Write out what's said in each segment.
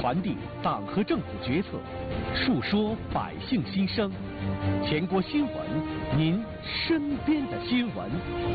传递党和政府决策，述说百姓心声。全国新闻，您身边的新闻。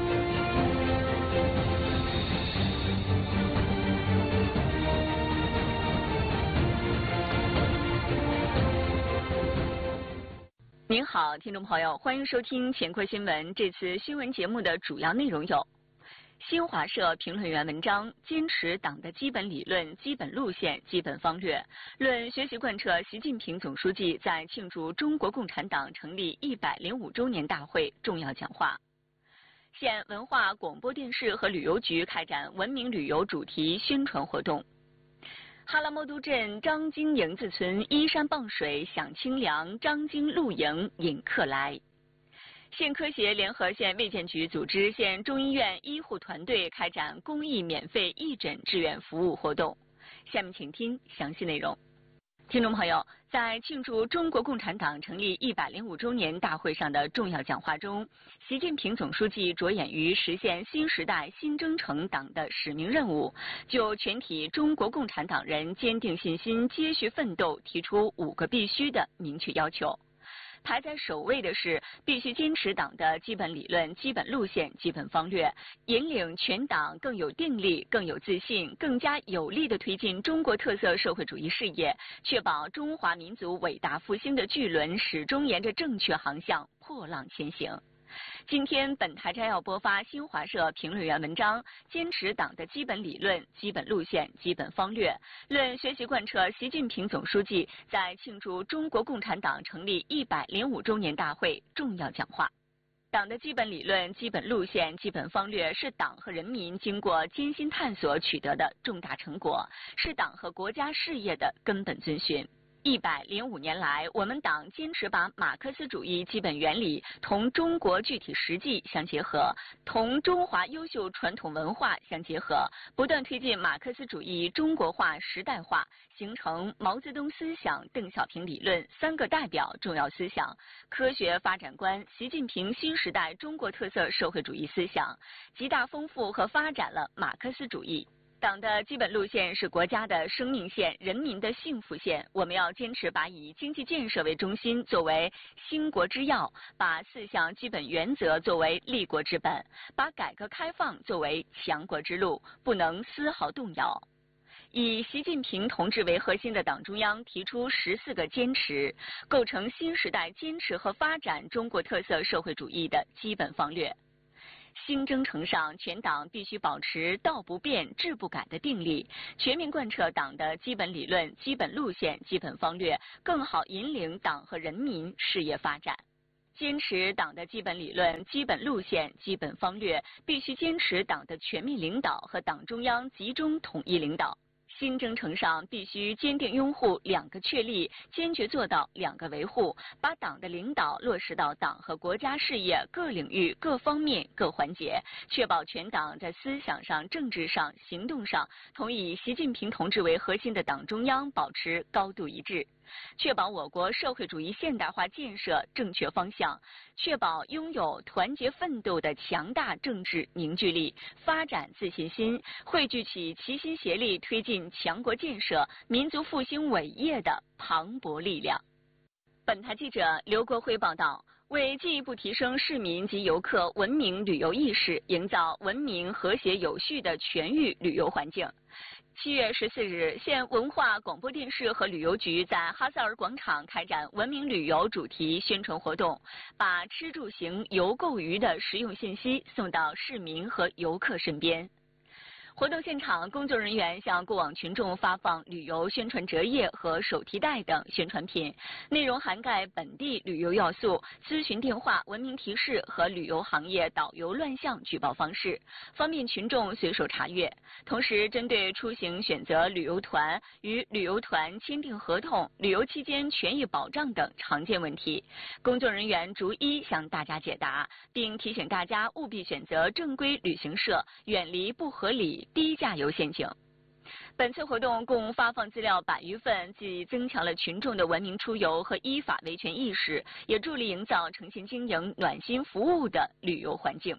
您好，听众朋友，欢迎收听乾坤新闻。这次新闻节目的主要内容有：新华社评论员文章坚持党的基本理论、基本路线、基本方略，论学习贯彻习近平总书记在庆祝中国共产党成立105周年大会重要讲话。县文化广播电视和旅游局开展文明旅游主题宣传活动。哈拉木都镇张经营子村依山傍水享清凉，张经露营引客来。县科协联合县卫健局组织县中医院医护团队开展公益免费义诊志愿服务活动。下面请听详细内容。听众朋友，在庆祝中国共产党成立105周年大会上的重要讲话中，习近平总书记着眼于实现新时代新征程党的使命任务，就全体中国共产党人坚定信心、接续奋斗提出5个必须的明确要求。排在首位的是必须坚持党的基本理论、基本路线、基本方略，引领全党更有定力、更有自信、更加有力地推进中国特色社会主义事业，确保中华民族伟大复兴的巨轮始终沿着正确航向破浪前行。今天本台摘要播发新华社评论员文章，坚持党的基本理论、基本路线、基本方略，论学习贯彻习近平总书记在庆祝中国共产党成立105周年大会重要讲话。党的基本理论、基本路线、基本方略是党和人民经过艰辛探索取得的重大成果，是党和国家事业的根本遵循。105年来，我们党坚持把马克思主义基本原理同中国具体实际相结合，同中华优秀传统文化相结合，不断推进马克思主义中国化、时代化，形成毛泽东思想、邓小平理论、3个代表重要思想、科学发展观、习近平新时代中国特色社会主义思想，极大丰富和发展了马克思主义。党的基本路线是国家的生命线、人民的幸福线。我们要坚持把以经济建设为中心作为兴国之要，把4项基本原则作为立国之本，把改革开放作为强国之路，不能丝毫动摇。以习近平同志为核心的党中央提出14个坚持，构成新时代坚持和发展中国特色社会主义的基本方略。新征程上，全党必须保持道不变、志不改的定力，全面贯彻党的基本理论、基本路线、基本方略，更好引领党和人民事业发展。坚持党的基本理论、基本路线、基本方略，必须坚持党的全面领导和党中央集中统一领导。新征程上必须坚定拥护2个确立，坚决做到2个维护，把党的领导落实到党和国家事业各领域、各方面、各环节，确保全党在思想上、政治上、行动上同以习近平同志为核心的党中央保持高度一致，确保我国社会主义现代化建设正确方向，确保拥有团结奋斗的强大政治凝聚力，发展自信心，汇聚起齐心协力推进强国建设、民族复兴伟业的磅礴力量。本台记者刘国辉报道。为进一步提升市民及游客文明旅游意识，营造文明、和谐、有序的全域旅游环境，7月14日，县文化广播电视和旅游局在哈萨尔广场开展文明旅游主题宣传活动，把吃住行游购娱的实用信息送到市民和游客身边。活动现场，工作人员向过往群众发放旅游宣传折页和手提袋等宣传品，内容涵盖本地旅游要素、咨询电话、文明提示和旅游行业导游乱象举报方式，方便群众随手查阅。同时，针对出行选择旅游团、与旅游团签订合同、旅游期间权益保障等常见问题，工作人员逐一向大家解答，并提醒大家务必选择正规旅行社，远离不合理低价游陷阱。本次活动共发放资料100余份，既增强了群众的文明出游和依法维权意识，也助力营造诚信经营、暖心服务的旅游环境。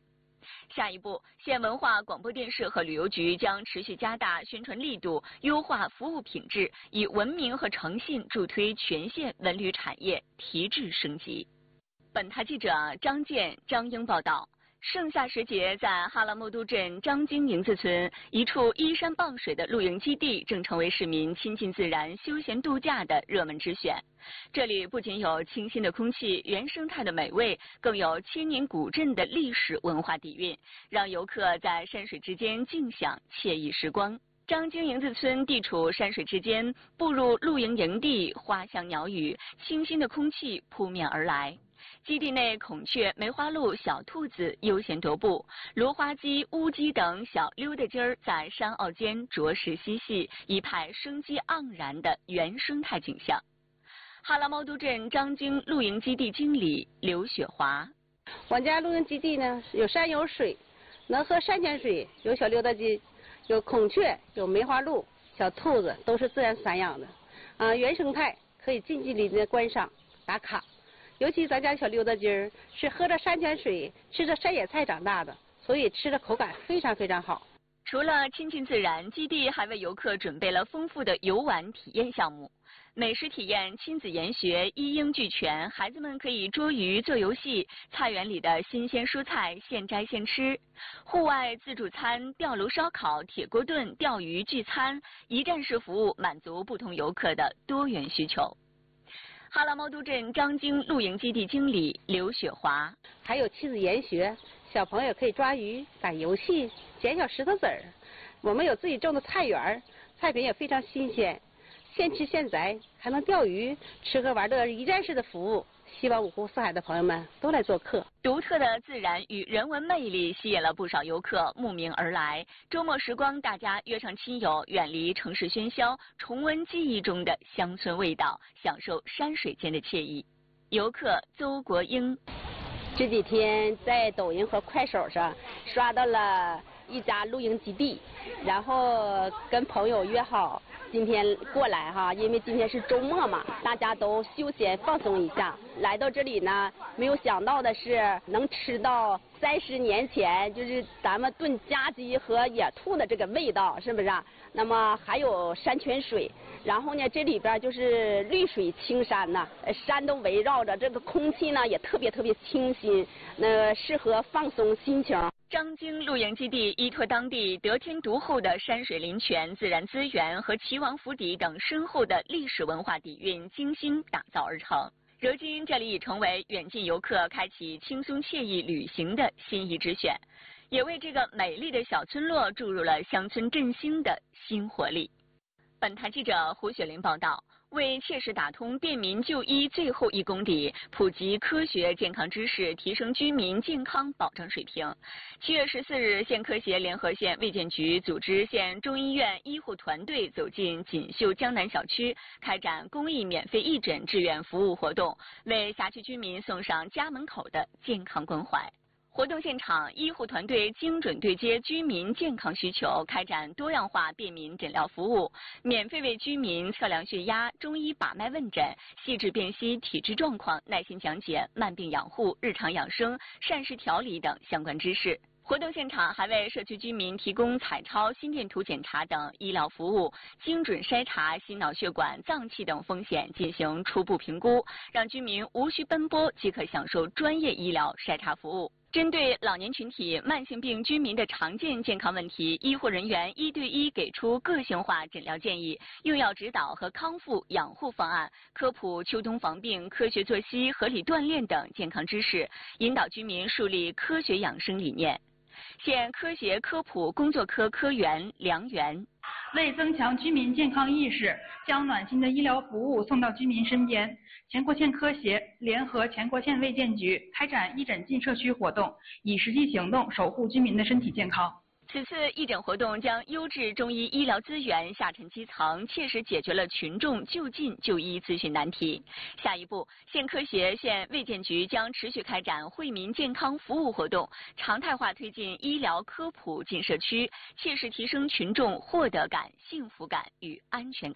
下一步，县文化广播电视和旅游局将持续加大宣传力度，优化服务品质，以文明和诚信助推全县文旅产业提质升级。本台记者张健、张英报道。盛夏时节，在哈拉木都镇张京营子村，一处依山傍水的露营基地正成为市民亲近自然、休闲度假的热门之选。这里不仅有清新的空气、原生态的美味，更有千年古镇的历史文化底蕴，让游客在山水之间静享惬意时光。张京营子村地处山水之间，步入露营营地，花香鸟语，清新的空气扑面而来。基地内，孔雀、梅花鹿、小兔子悠闲踱步，芦花鸡、乌鸡等小溜达鸡儿在山坳间啄食嬉戏，一派生机盎然的原生态景象。哈拉猫都镇张京露营基地经理刘雪华： 我家露营基地呢，有山有水，能喝山泉水，有小溜达鸡，有孔雀，有梅花鹿、小兔子，都是自然散养的，原生态，可以近距离的观赏打卡。尤其咱家小溜达鸡儿是喝着山泉水、吃着山野菜长大的，所以吃的口感非常非常好。 除了亲近自然，基地还为游客准备了丰富的游玩体验项目。美食体验、亲子研学一应俱全，孩子们可以捉鱼、做游戏，菜园里的新鲜蔬菜现摘现吃。户外自助餐、吊炉烧烤、铁锅炖、钓鱼聚餐，一站式服务满足不同游客的多元需求。哈拉猫都镇张京露营基地经理刘雪华： 还有亲子研学，小朋友可以抓鱼、打游戏、捡小石头子儿。我们有自己种的菜园，菜品也非常新鲜，现吃现摘，还能钓鱼，吃喝玩乐一站式的服务。希望五湖四海的朋友们都来做客。 独特的自然与人文魅力吸引了不少游客慕名而来。周末时光，大家约上亲友，远离城市喧嚣，重温记忆中的乡村味道，享受山水间的惬意。游客邹国英： 这几天在抖音和快手上刷到了一家露营基地，然后跟朋友约好今天过来哈，因为今天是周末嘛，大家都休闲放松一下。来到这里呢，没有想到的是能吃到30年前就是咱们炖家鸡和野兔的这个味道，是不是啊？那么还有山泉水，然后呢，这里边就是绿水青山呐，山都围绕着，这个空气呢也特别清新，适合放松心情。 张京露营基地依托当地得天独厚的山水林泉、自然资源和齐王府邸等深厚的历史文化底蕴精心打造而成。如今，这里已成为远近游客开启轻松惬意旅行的心仪之选，也为这个美丽的小村落注入了乡村振兴的新活力。本台记者胡雪林报道。为切实打通便民就医最后1公里，普及科学健康知识，提升居民健康保障水平。7月14日，县科协联合县卫健局组织县中医院医护团队走进锦绣江南小区，开展公益免费义诊志愿服务活动，为辖区居民送上家门口的健康关怀。活动现场，医护团队精准对接居民健康需求，开展多样化便民诊疗服务，免费为居民测量血压、中医把脉问诊，细致辨析体质状况，耐心讲解慢病养护、日常养生、膳食调理等相关知识。活动现场还为社区居民提供彩超、心电图检查等医疗服务，精准筛查心脑血管、脏器等风险进行初步评估，让居民无需奔波即可享受专业医疗筛查服务。针对老年群体、慢性病居民的常见健康问题，医护人员1对1给出个性化诊疗建议、用药指导和康复养护方案，科普秋冬防病、科学作息、合理锻炼等健康知识，引导居民树立科学养生理念。县科协科普工作科科员梁元： 为增强居民健康意识，将暖心的医疗服务送到居民身边，全国县科协联合全国县卫健局开展义诊进社区活动，以实际行动守护居民的身体健康。 此次义诊活动将优质中医医疗资源下沉基层，切实解决了群众就近就医咨询难题。下一步，县科协、县卫健局将持续开展惠民健康服务活动，常态化推进医疗科普进社区，切实提升群众获得感、幸福感与安全感。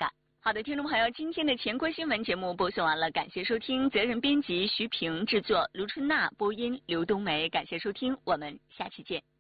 好的，听众朋友，今天的乾坤新闻节目播送完了，感谢收听，责任编辑徐平，制作卢春娜，播音刘冬梅，感谢收听，我们下期见。